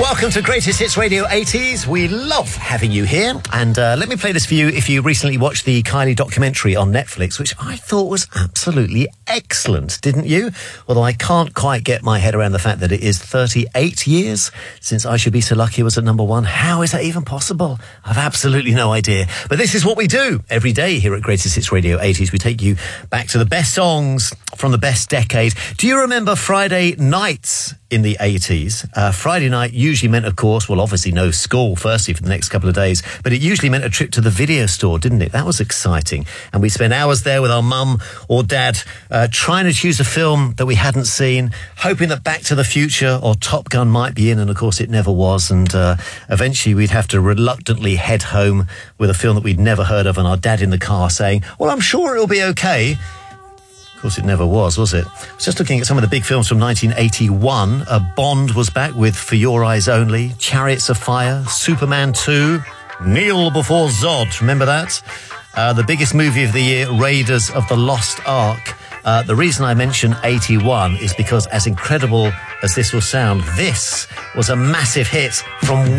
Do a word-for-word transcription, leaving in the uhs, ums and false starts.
Welcome to Greatest Hits Radio eighties. We love having you here. And uh, let me play this for you if you recently watched the Kylie documentary on Netflix, which I thought was absolutely excellent, didn't you? Although I can't quite get my head around the fact that it is thirty-eight years since I Should Be So Lucky was at number one. How is that even possible? I've absolutely no idea. But this is what we do every day here at Greatest Hits Radio eighties. We take you back to the best songs from the best decade. Do you remember Friday nights in the eighties? Uh, Friday night usually meant, of course, well, obviously no school, firstly, for the next couple of days, but it usually meant a trip to the video store, didn't it? That was exciting. And we spent hours there with our mum or dad uh, trying to choose a film that we hadn't seen, hoping that Back to the Future or Top Gun might be in, and of course it never was. And uh, eventually we'd have to reluctantly head home with a film that we'd never heard of, and our dad in the car saying, well, I'm sure it'll be okay. Of course, it never was, was it? I was just looking at some of the big films from nineteen eighty-one. Uh, Bond was back with For Your Eyes Only, Chariots of Fire, Superman two, Kneel Before Zod. Remember that? Uh, the biggest movie of the year, Raiders of the Lost Ark. Uh, the reason I mention eighty-one is because, as incredible as this will sound, this was a massive hit from